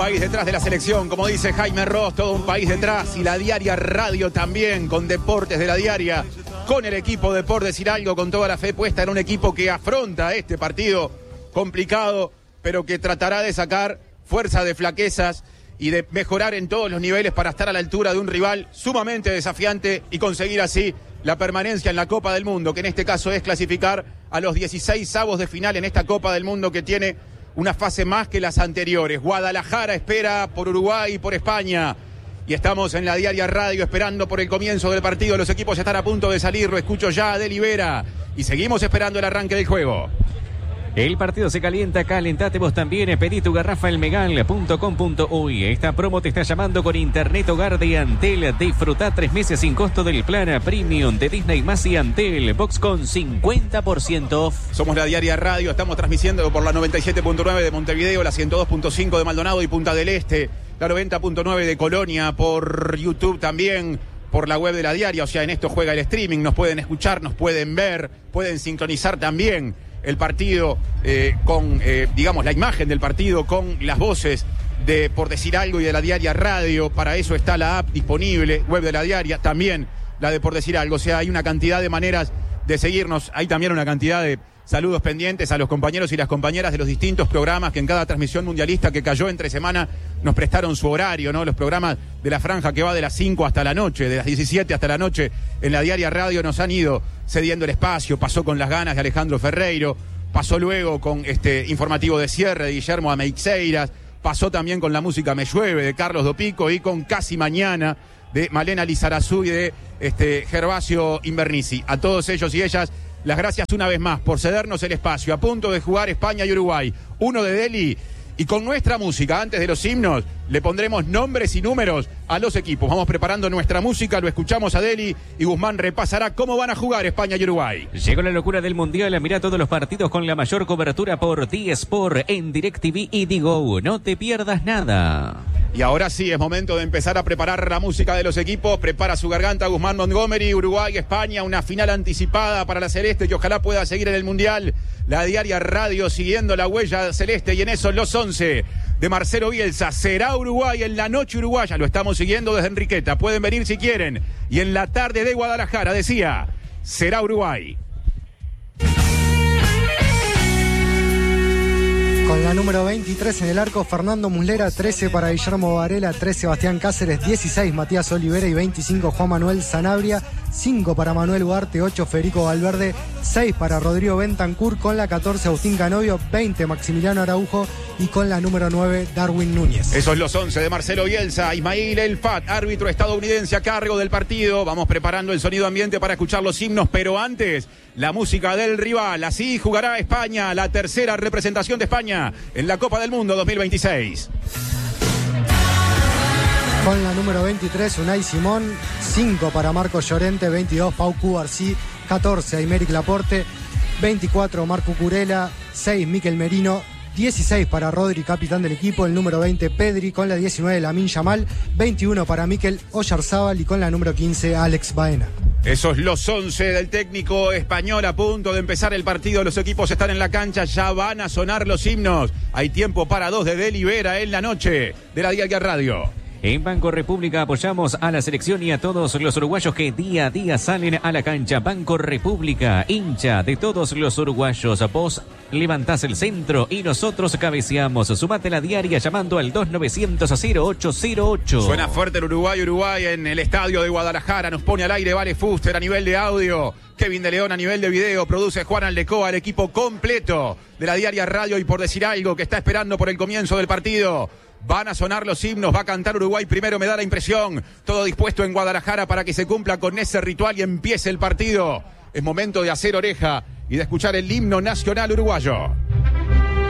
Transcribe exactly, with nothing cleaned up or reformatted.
país detrás de la selección, como dice Jaime Ross, todo un país detrás. Y la Diaria Radio también, con Deportes de la Diaria, con el equipo de Por Decir Algo, con toda la fe puesta en un equipo que afronta este partido complicado, pero que tratará de sacar fuerza de flaquezas y de mejorar en todos los niveles para estar a la altura de un rival sumamente desafiante y conseguir así la permanencia en la Copa del Mundo, que en este caso es clasificar a los dieciséis avos de final en esta Copa del Mundo que tiene una fase más que las anteriores. Guadalajara espera por Uruguay y por España. Y estamos en la Diaria Radio esperando por el comienzo del partido. Los equipos están a punto de salir, lo escucho ya de Libera. Y seguimos esperando el arranque del juego. El partido se calienta, calentate vos también, pedí tu garrafa en megal punto com punto uy. Esta promo te está llamando con Internet Hogar de Antel. Disfruta tres meses sin costo del plan Premium de Disney Más y Antel. Box con cincuenta por ciento off. Somos la Diaria Radio, estamos transmitiendo por la noventa y siete punto nueve de Montevideo, la ciento dos punto cinco de Maldonado y Punta del Este, la noventa punto nueve de Colonia, por YouTube también, por la web de la Diaria. O sea, en esto juega el streaming, nos pueden escuchar, nos pueden ver, pueden sincronizar también el partido eh, con, eh, digamos, la imagen del partido con las voces de Por Decir Algo y de la Diaria Radio. Para eso está la app disponible, web de la Diaria, también la de Por Decir Algo. O sea, hay una cantidad de maneras de seguirnos. Hay también una cantidad de saludos pendientes a los compañeros y las compañeras de los distintos programas que en cada transmisión mundialista que cayó entre semana nos prestaron su horario, ¿no? Los programas de la franja que va de las cinco hasta la noche, de las diecisiete hasta la noche en la Diaria Radio nos han ido cediendo el espacio. Pasó con Las Ganas de Alejandro Ferreiro, pasó luego con este informativo de cierre de Guillermo Ameixeiras, pasó también con La Música Me Llueve de Carlos Dopico y con Casi Mañana de Malena Lizarazú y de este Gervasio Invernici. A todos ellos y ellas, las gracias una vez más por cedernos el espacio. A punto de jugar España y Uruguay, uno de Delhi. Y con nuestra música, antes de los himnos, le pondremos nombres y números a los equipos. Vamos preparando nuestra música, lo escuchamos a Deli y Guzmán repasará cómo van a jugar España y Uruguay. Llegó la locura del Mundial, mirá todos los partidos con la mayor cobertura por D-Sport en DirecTV y Digo. No te pierdas nada. Y ahora sí, es momento de empezar a preparar la música de los equipos. Prepara su garganta Guzmán Montgomery, Uruguay, España, una final anticipada para la Celeste que ojalá pueda seguir en el Mundial. La Diaria Radio siguiendo la huella celeste y en eso los once de Marcelo Bielsa. Será Uruguay en la noche uruguaya, lo estamos siguiendo desde Enriqueta. Pueden venir si quieren. Y en la tarde de Guadalajara, decía, será Uruguay. Con la número veintitrés en el arco, Fernando Muslera, trece para Guillermo Varela, trece Sebastián Cáceres, dieciséis Matías Olivera y veinticinco Juan Manuel Sanabria, cinco para Manuel Ugarte, ocho Federico Valverde, seis para Rodrigo Bentancur, con la catorce Agustín Canovio, veinte Maximiliano Araujo y con la número nueve Darwin Núñez. Esos los once de Marcelo Bielsa. Ismail El Fat, árbitro estadounidense a cargo del partido. Vamos preparando el sonido ambiente para escuchar los himnos, pero antes la música del rival. Así jugará España, la tercera representación de España en la Copa del Mundo dos mil veintiséis. Con la número veintitrés, Unai Simón, cinco para Marcos Llorente, veintidós Pau Cubarsí, catorce Aymeric Laporte, veinticuatro Marco Curela, seis Miquel Merino, dieciséis para Rodri, capitán del equipo, el número veinte Pedri, con la diecinueve Lamine Yamal, veintiuno para Mikel Oyarzábal y con la número quince Alex Baena. Esos los once del técnico español. A punto de empezar el partido, los equipos están en la cancha, ya van a sonar los himnos. Hay tiempo para dos de Deli Vera en la noche de la Diaria Radio. En Banco República apoyamos a la selección y a todos los uruguayos que día a día salen a la cancha. Banco República, hincha de todos los uruguayos. Vos levantás el centro y nosotros cabeceamos. Sumate la Diaria llamando al dos novecientos cero ocho cero ocho. Suena fuerte el Uruguay, Uruguay en el estadio de Guadalajara. Nos pone al aire Vale Fuster a nivel de audio. Kevin de León a nivel de video. Produce Juan Aldecoa, el equipo completo de la Diaria Radio y Por Decir Algo, que está esperando por el comienzo del partido. Van a sonar los himnos, va a cantar Uruguay primero, me da la impresión. Todo dispuesto en Guadalajara para que se cumpla con ese ritual y empiece el partido. Es momento de hacer oreja y de escuchar el himno nacional uruguayo.